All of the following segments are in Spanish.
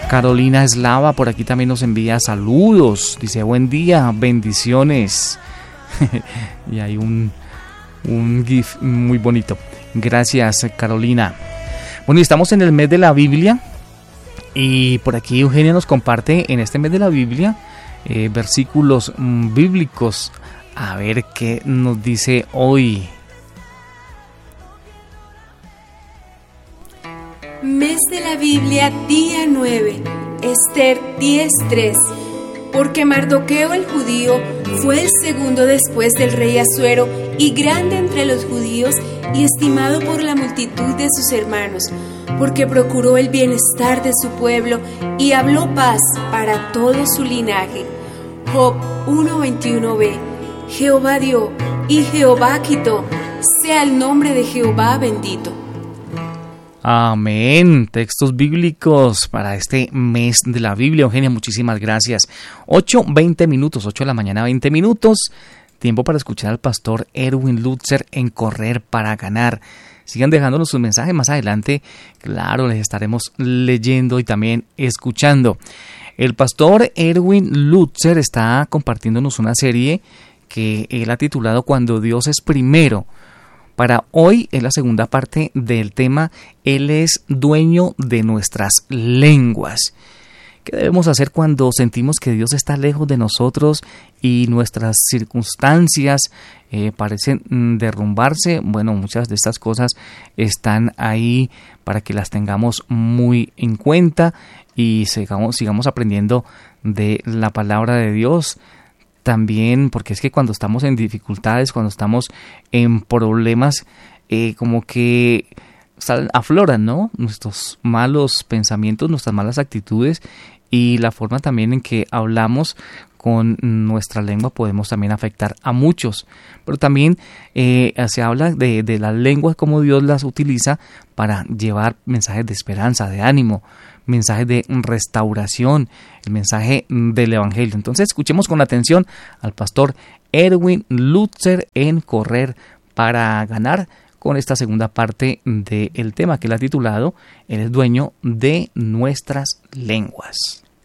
Carolina Eslava por aquí también nos envía saludos. Dice, buen día, bendiciones. Y hay un GIF muy bonito. Gracias, Carolina. Bueno, y estamos en el mes de la Biblia. Y por aquí Eugenia nos comparte en este mes de la Biblia versículos bíblicos. A ver qué nos dice hoy. Mes de la Biblia, día 9, Esther 10:3. Porque Mardoqueo el judío fue el segundo después del rey Asuero y grande entre los judíos y estimado por la multitud de sus hermanos, porque procuró el bienestar de su pueblo y habló paz para todo su linaje. Job 1:21b. Jehová dio y Jehová quitó, sea el nombre de Jehová bendito. Amén. Textos bíblicos para este mes de la Biblia. Eugenia, muchísimas gracias. 8:20 minutos, 8 de la mañana, 20 minutos. Tiempo para escuchar al pastor Erwin Lutzer en Correr para Ganar. Sigan dejándonos sus mensajes más adelante. Claro, les estaremos leyendo y también escuchando. El pastor Erwin Lutzer está compartiéndonos una serie que él ha titulado Cuando Dios es primero. Para hoy es la segunda parte del tema Él es dueño de nuestras lenguas. ¿Qué debemos hacer cuando sentimos que Dios está lejos de nosotros y nuestras circunstancias parecen derrumbarse? Bueno, muchas de estas cosas están ahí para que las tengamos muy en cuenta y sigamos aprendiendo de la palabra de Dios. También, porque es que cuando estamos en dificultades, cuando estamos en problemas, como que afloran, ¿no? Nuestros malos pensamientos, nuestras malas actitudes y la forma también en que hablamos con nuestra lengua podemos también afectar a muchos. Pero también se habla de las lenguas, como Dios las utiliza para llevar mensajes de esperanza, de ánimo, mensajes de restauración, el mensaje del Evangelio. Entonces escuchemos con atención al pastor Erwin Lutzer en Correr para Ganar con esta segunda parte del tema que él ha titulado Él es dueño de nuestras lenguas.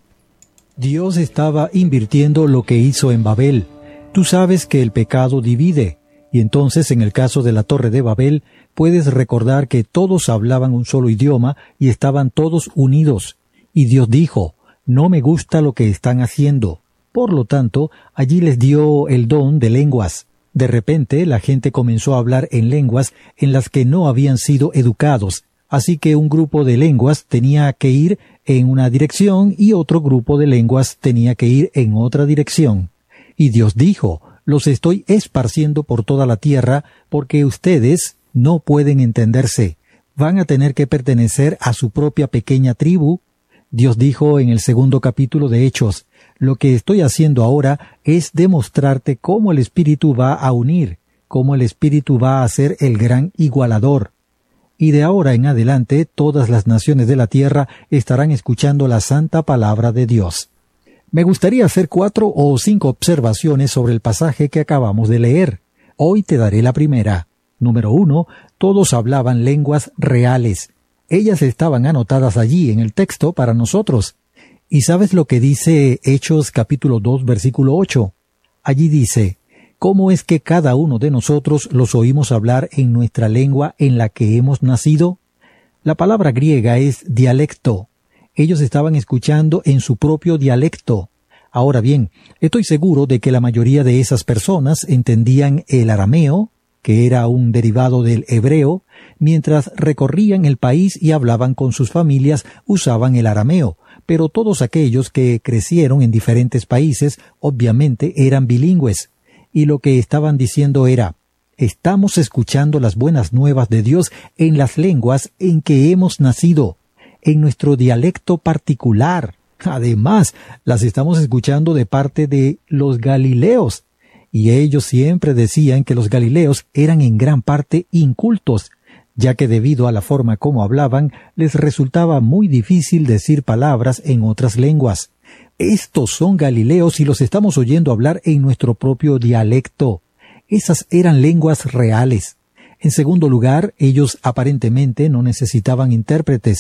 Dios estaba invirtiendo lo que hizo en Babel. Tú sabes que el pecado divide, y entonces en el caso de la Torre de Babel, puedes recordar que todos hablaban un solo idioma y estaban todos unidos. Y Dios dijo, no me gusta lo que están haciendo. Por lo tanto, allí les dio el don de lenguas. De repente, la gente comenzó a hablar en lenguas en las que no habían sido educados. Así que un grupo de lenguas tenía que ir en una dirección y otro grupo de lenguas tenía que ir en otra dirección. Y Dios dijo, los estoy esparciendo por toda la tierra porque ustedes no pueden entenderse. Van a tener que pertenecer a su propia pequeña tribu. Dios dijo en el 2 capítulo de Hechos, lo que estoy haciendo ahora es demostrarte cómo el Espíritu va a unir, cómo el Espíritu va a ser el gran igualador. Y de ahora en adelante todas las naciones de la tierra estarán escuchando la santa palabra de Dios. Me gustaría hacer 4 o 5 observaciones sobre el pasaje que acabamos de leer. Hoy te daré la primera. Número 1. Todos hablaban lenguas reales. Ellas estaban anotadas allí en el texto para nosotros. ¿Y sabes lo que dice Hechos capítulo 2 versículo 8? Allí dice, ¿cómo es que cada uno de nosotros los oímos hablar en nuestra lengua en la que hemos nacido? La palabra griega es dialecto. Ellos estaban escuchando en su propio dialecto. Ahora bien, estoy seguro de que la mayoría de esas personas entendían el arameo, que era un derivado del hebreo, mientras recorrían el país y hablaban con sus familias, usaban el arameo, pero todos aquellos que crecieron en diferentes países obviamente eran bilingües, y lo que estaban diciendo era, estamos escuchando las buenas nuevas de Dios en las lenguas en que hemos nacido, en nuestro dialecto particular. Además, las estamos escuchando de parte de los galileos, y ellos siempre decían que los galileos eran en gran parte incultos, ya que debido a la forma como hablaban, les resultaba muy difícil decir palabras en otras lenguas. Estos son galileos y los estamos oyendo hablar en nuestro propio dialecto. Esas eran lenguas reales. En segundo lugar, ellos aparentemente no necesitaban intérpretes.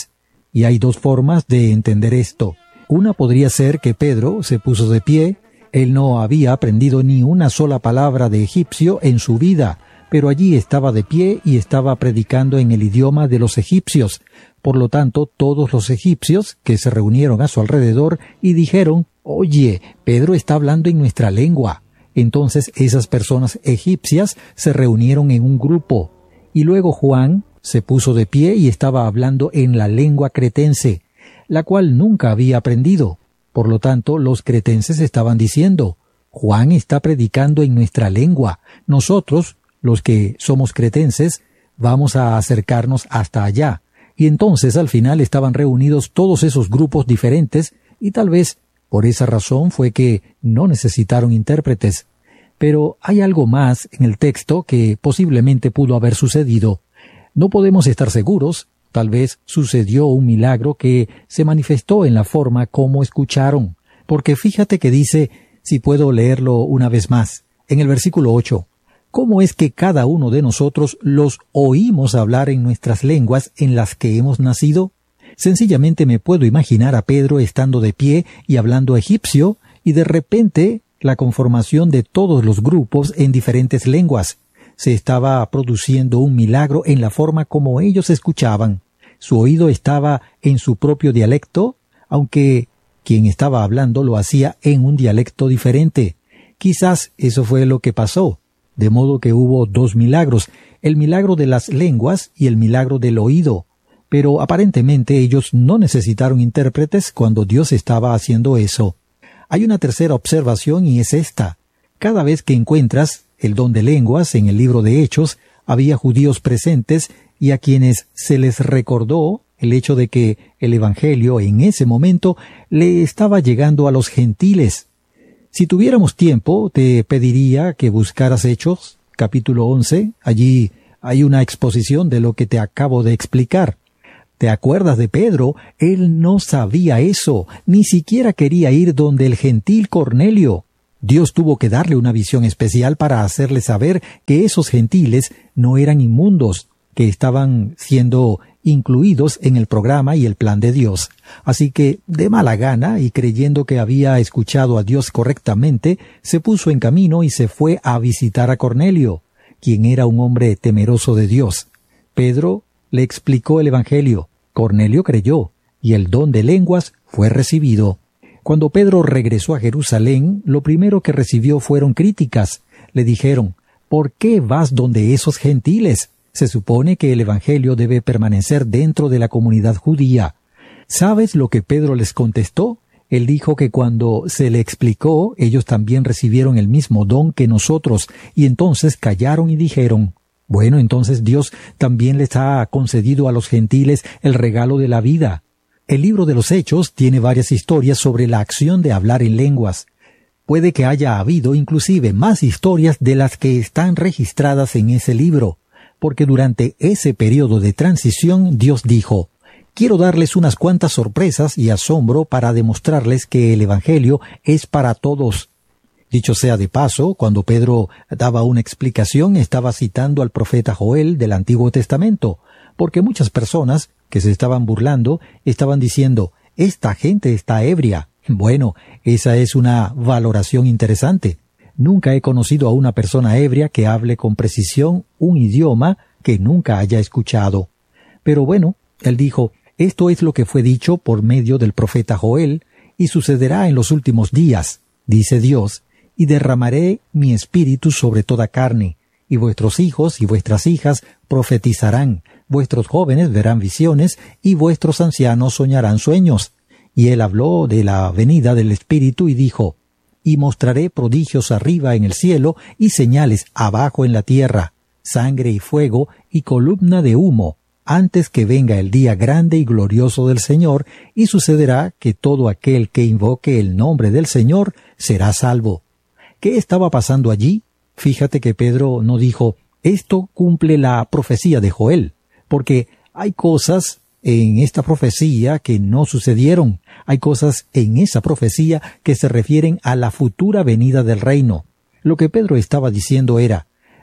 Y hay dos formas de entender esto. Una podría ser que Pedro se puso de pie. Él no había aprendido ni una sola palabra de egipcio en su vida, pero allí estaba de pie y estaba predicando en el idioma de los egipcios. Por lo tanto, todos los egipcios que se reunieron a su alrededor y dijeron: «Oye, Pedro está hablando en nuestra lengua». Entonces esas personas egipcias se reunieron en un grupo. Y luego Juan se puso de pie y estaba hablando en la lengua cretense, la cual nunca había aprendido. Por lo tanto, los cretenses estaban diciendo: «Juan está predicando en nuestra lengua. Nosotros, los que somos cretenses, vamos a acercarnos hasta allá». Y entonces al final estaban reunidos todos esos grupos diferentes, y tal vez por esa razón fue que no necesitaron intérpretes. Pero hay algo más en el texto que posiblemente pudo haber sucedido. No podemos estar seguros. Tal vez sucedió un milagro que se manifestó en la forma como escucharon. Porque fíjate que dice, si puedo leerlo una vez más, en el versículo 8, ¿cómo es que cada uno de nosotros los oímos hablar en nuestras lenguas en las que hemos nacido? Sencillamente me puedo imaginar a Pedro estando de pie y hablando egipcio, y de repente la conformación de todos los grupos en diferentes lenguas. Se estaba produciendo un milagro en la forma como ellos escuchaban. Su oído estaba en su propio dialecto, aunque quien estaba hablando lo hacía en un dialecto diferente. Quizás eso fue lo que pasó, de modo que hubo dos milagros, el milagro de las lenguas y el milagro del oído. Pero aparentemente ellos no necesitaron intérpretes cuando Dios estaba haciendo eso. Hay una tercera observación y es esta. Cada vez que encuentras el don de lenguas en el libro de Hechos, había judíos presentes y a quienes se les recordó el hecho de que el Evangelio en ese momento le estaba llegando a los gentiles. Si tuviéramos tiempo, te pediría que buscaras Hechos, capítulo 11. Allí hay una exposición de lo que te acabo de explicar. ¿Te acuerdas de Pedro? Él no sabía eso, ni siquiera quería ir donde el gentil Cornelio. Dios tuvo que darle una visión especial para hacerle saber que esos gentiles no eran inmundos, que estaban siendo incluidos en el programa y el plan de Dios. Así que, de mala gana y creyendo que había escuchado a Dios correctamente, se puso en camino y se fue a visitar a Cornelio, quien era un hombre temeroso de Dios. Pedro le explicó el Evangelio. Cornelio creyó, y el don de lenguas fue recibido. Cuando Pedro regresó a Jerusalén, lo primero que recibió fueron críticas. Le dijeron: «¿Por qué vas donde esos gentiles? Se supone que el Evangelio debe permanecer dentro de la comunidad judía». ¿Sabes lo que Pedro les contestó? Él dijo que cuando se le explicó, ellos también recibieron el mismo don que nosotros, y entonces callaron y dijeron: «Bueno, entonces Dios también les ha concedido a los gentiles el regalo de la vida». El libro de los Hechos tiene varias historias sobre la acción de hablar en lenguas. Puede que haya habido inclusive más historias de las que están registradas en ese libro, porque durante ese periodo de transición Dios dijo: «Quiero darles unas cuantas sorpresas y asombro para demostrarles que el Evangelio es para todos». Dicho sea de paso, cuando Pedro daba una explicación, estaba citando al profeta Joel del Antiguo Testamento, porque muchas personas que se estaban burlando estaban diciendo: «Esta gente está ebria». Bueno, esa es una valoración interesante. Nunca he conocido a una persona ebria que hable con precisión un idioma que nunca haya escuchado. Pero bueno, él dijo: «Esto es lo que fue dicho por medio del profeta Joel, y sucederá en los últimos días, dice Dios, y derramaré mi espíritu sobre toda carne, y vuestros hijos y vuestras hijas profetizarán, vuestros jóvenes verán visiones, y vuestros ancianos soñarán sueños». Y él habló de la venida del Espíritu y dijo: «Y mostraré prodigios arriba en el cielo, y señales abajo en la tierra, sangre y fuego, y columna de humo, antes que venga el día grande y glorioso del Señor, y sucederá que todo aquel que invoque el nombre del Señor será salvo». ¿Qué estaba pasando allí? Fíjate que Pedro no dijo: «Esto cumple la profecía de Joel», porque hay cosas en esta profecía que no sucedieron. Hay cosas en esa profecía que se refieren a la futura venida del reino. Lo que Pedro estaba diciendo era: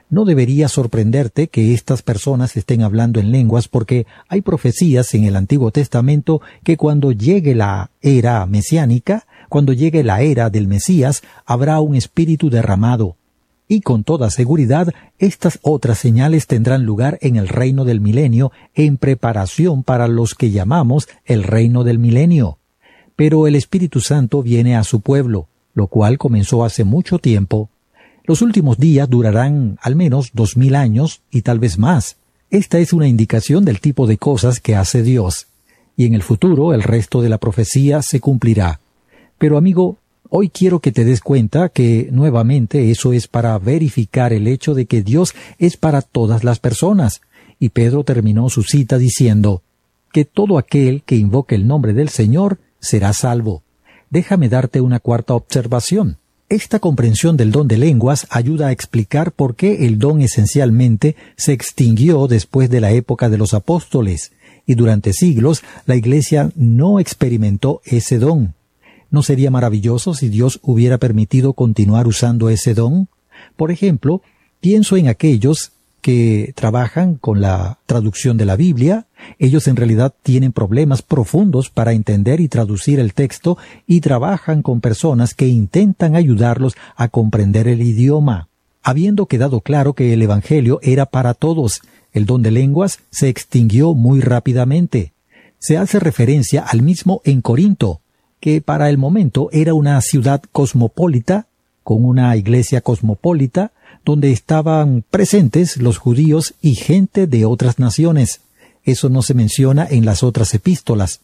No debería sorprenderte que estas personas estén hablando en lenguas porque hay profecías en el Antiguo Testamento que cuando llegue la era mesiánica, cuando llegue la era del Mesías, habrá un espíritu derramado. Y con toda seguridad, estas otras señales tendrán lugar en el reino del milenio en preparación para los que llamamos el reino del milenio. Pero el Espíritu Santo viene a su pueblo, lo cual comenzó hace mucho tiempo. Los últimos días durarán al menos 2000 años y tal vez más. Esta es una indicación del tipo de cosas que hace Dios. Y en el futuro el resto de la profecía se cumplirá. Pero amigo, hoy quiero que te des cuenta que nuevamente eso es para verificar el hecho de que Dios es para todas las personas. Y Pedro terminó su cita diciendo que todo aquel que invoque el nombre del Señor será salvo. Déjame darte una cuarta observación. Esta comprensión del don de lenguas ayuda a explicar por qué el don esencialmente se extinguió después de la época de los apóstoles, y durante siglos la Iglesia no experimentó ese don. ¿No sería maravilloso si Dios hubiera permitido continuar usando ese don? Por ejemplo, pienso en aquellos que trabajan con la traducción de la Biblia. Ellos en realidad tienen problemas profundos para entender y traducir el texto y trabajan con personas que intentan ayudarlos a comprender el idioma. Habiendo quedado claro que el Evangelio era para todos, el don de lenguas se extinguió muy rápidamente. Se hace referencia al mismo en Corinto, que para el momento era una ciudad cosmopolita, con una iglesia cosmopolita, donde estaban presentes los judíos y gente de otras naciones. Eso no se menciona en las otras epístolas.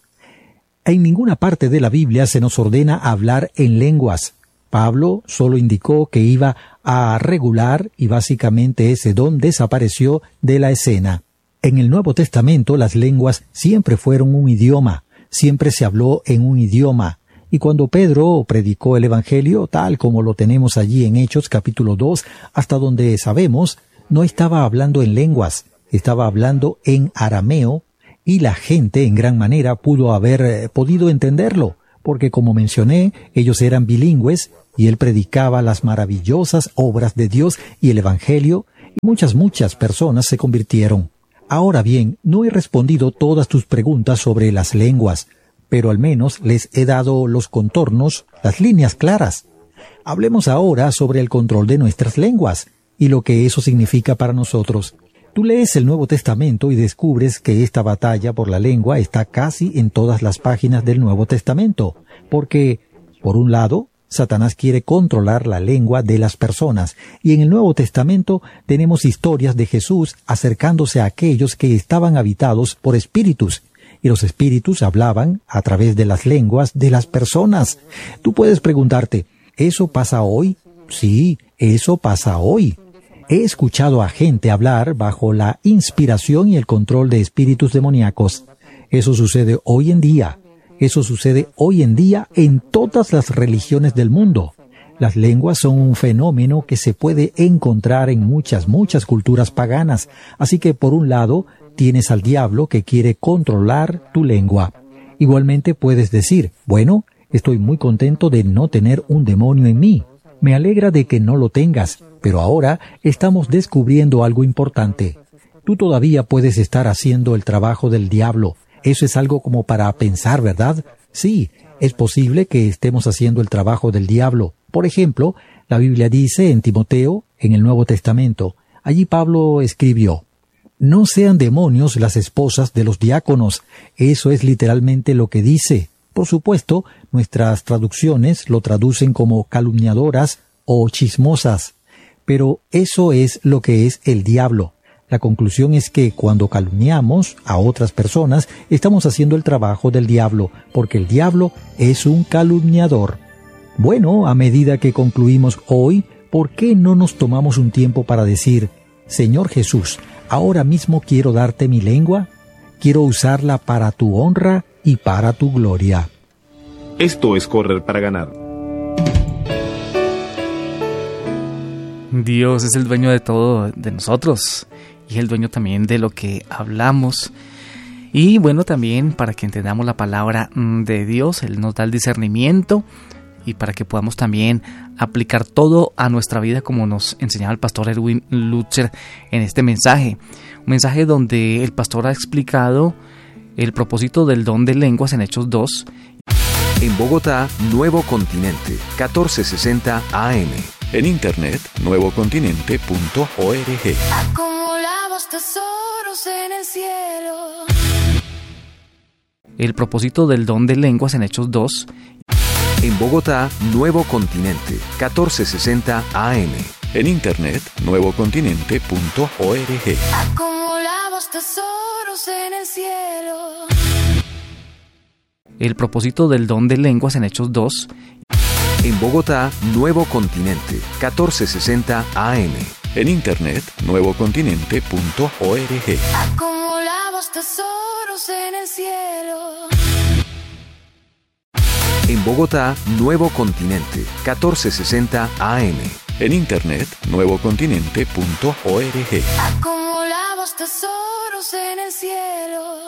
En ninguna parte de la Biblia se nos ordena hablar en lenguas. Pablo solo indicó que iba a regular y básicamente ese don desapareció de la escena. En el Nuevo Testamento las lenguas siempre fueron un idioma, siempre se habló en un idioma. Y cuando Pedro predicó el Evangelio, tal como lo tenemos allí en Hechos capítulo 2, hasta donde sabemos, no estaba hablando en lenguas, estaba hablando en arameo, y la gente en gran manera pudo haber podido entenderlo, porque como mencioné, ellos eran bilingües, y él predicaba las maravillosas obras de Dios y el Evangelio, y muchas personas se convirtieron. Ahora bien, no he respondido todas tus preguntas sobre las lenguas, pero al menos les he dado los contornos, las líneas claras. Hablemos ahora sobre el control de nuestras lenguas y lo que eso significa para nosotros. Tú lees el Nuevo Testamento y descubres que esta batalla por la lengua está casi en todas las páginas del Nuevo Testamento, porque, por un lado, Satanás quiere controlar la lengua de las personas, y en el Nuevo Testamento tenemos historias de Jesús acercándose a aquellos que estaban habitados por espíritus, y los espíritus hablaban a través de las lenguas de las personas. Tú puedes preguntarte, ¿eso pasa hoy? Sí, eso pasa hoy. He escuchado a gente hablar bajo la inspiración y el control de espíritus demoníacos. Eso sucede hoy en día. Eso sucede hoy en día en todas las religiones del mundo. Las lenguas son un fenómeno que se puede encontrar en muchas culturas paganas. Así que, por un lado, tienes al diablo que quiere controlar tu lengua. Igualmente puedes decir, bueno, estoy muy contento de no tener un demonio en mí. Me alegra de que no lo tengas, pero ahora estamos descubriendo algo importante. Tú todavía puedes estar haciendo el trabajo del diablo. Eso es algo como para pensar, ¿verdad? Sí, es posible que estemos haciendo el trabajo del diablo. Por ejemplo, la Biblia dice en Timoteo, en el Nuevo Testamento, allí Pablo escribió, «No sean demonios las esposas de los diáconos». Eso es literalmente lo que dice. Por supuesto, nuestras traducciones lo traducen como calumniadoras o chismosas. Pero eso es lo que es el diablo. La conclusión es que cuando calumniamos a otras personas, estamos haciendo el trabajo del diablo, porque el diablo es un calumniador. Bueno, a medida que concluimos hoy, ¿por qué no nos tomamos un tiempo para decir, Señor Jesús, ahora mismo quiero darte mi lengua, quiero usarla para tu honra y para tu gloria? Esto es Correr para Ganar. Dios es el dueño de todo, de nosotros, y el dueño también de lo que hablamos. Y bueno, también para que entendamos la palabra de Dios, Él nos da el discernimiento. y para que podamos también aplicar todo a nuestra vida como nos enseñaba el pastor Erwin Lutzer en este mensaje. Un mensaje donde el pastor ha explicado el propósito del don de lenguas en Hechos 2. En Bogotá, Nuevo Continente, 1460 AM. En internet, nuevocontinente.org. Acumulamos tesoros en el cielo. El propósito del don de lenguas en Hechos 2. En Bogotá, Nuevo Continente, 1460 AM. En internet, nuevocontinente.org. Acumulamos tesoros en el cielo. El propósito del don de lenguas en Hechos 2. En Bogotá, Nuevo Continente, 1460 AM. En internet, nuevocontinente.org. Acumulamos tesoros en el cielo. En Bogotá, Nuevo Continente, 1460 AM. En internet, nuevocontinente.org. Acumulamos tesoros en el cielo.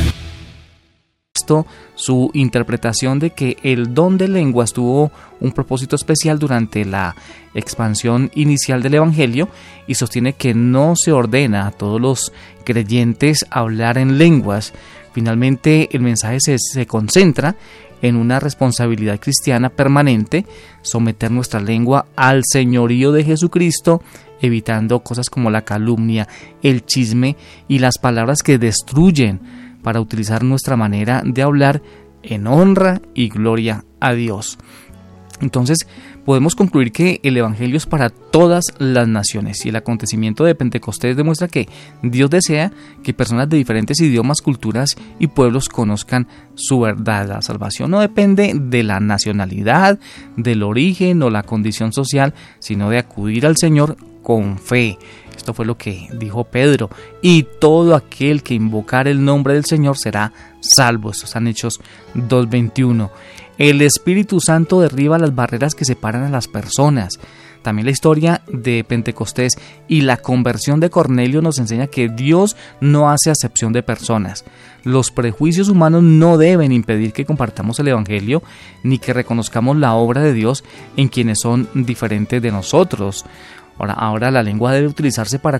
Su interpretación de que el don de lenguas tuvo un propósito especial durante la expansión inicial del Evangelio y sostiene que no se ordena a todos los creyentes hablar en lenguas. Finalmente, el mensaje se concentra en una responsabilidad cristiana permanente, someter nuestra lengua al señorío de Jesucristo, evitando cosas como la calumnia, el chisme y las palabras que destruyen, para utilizar nuestra manera de hablar en honra y gloria a Dios. Entonces, podemos concluir que el Evangelio es para todas las naciones y el acontecimiento de Pentecostés demuestra que Dios desea que personas de diferentes idiomas, culturas y pueblos conozcan su verdad. La salvación no depende de la nacionalidad, del origen o la condición social, sino de acudir al Señor con fe. Esto fue lo que dijo Pedro. Y todo aquel que invocar el nombre del Señor será salvo. Esto está en Hechos 2:21. El Espíritu Santo derriba las barreras que separan a las personas. También la historia de Pentecostés y la conversión de Cornelio nos enseña que Dios no hace acepción de personas. Los prejuicios humanos no deben impedir que compartamos el Evangelio ni que reconozcamos la obra de Dios en quienes son diferentes de nosotros. Ahora la lengua debe utilizarse para